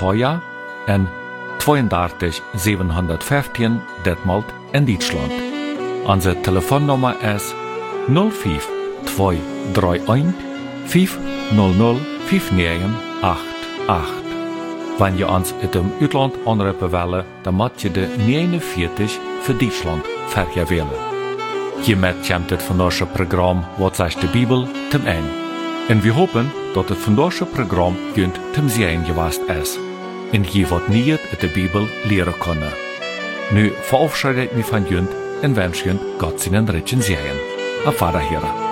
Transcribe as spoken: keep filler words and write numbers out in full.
Foja en tweeëndertig zevenhonderdvijftien Detmold in Duitsland. Onze telefoonnummer is nul vijf twee drie een vijf nul nul vijf negen acht acht. Wenn je ons uit dem Uitland anrufen willen, dan moet je de negenenveertig voor Duitsland vergewählen. Hiermit komt het vandaagse programma Wat zegt de Bibel zum Ende. En we hopen dat het vandaagse programma junt zum Sehen geweest is. En je wat niet uit de Bibel leren kunnen. Nu verabschiede ik me van junt en wens junt Gott seinen Ritchen Sehen. Auf Wiederhören.